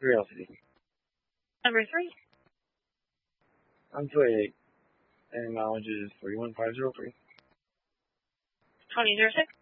Curiosity. Number 3. I'm 28, and knowledge is 31503. 2006.